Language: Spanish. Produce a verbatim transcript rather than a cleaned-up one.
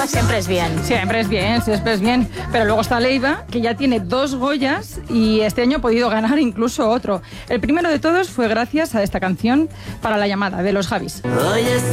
siempre es bien. Siempre es bien, siempre es bien. Pero luego está Leiva, que ya tiene dos Goyas y este año ha podido ganar incluso otro. El primero de todos fue gracias a esta canción para la llamada de los Javis. Hoy es